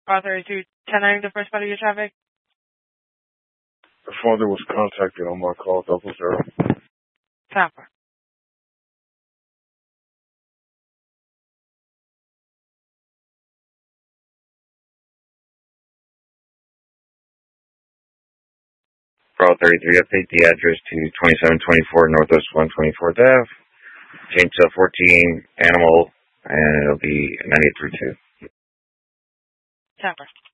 R32, 1090, the first part of your traffic. The father was contacted on my call, 00. Copper. Call 33, update the address to 2724 Northwest 124th Ave. Change to 14 Animal, and it'll be 9832. Copper.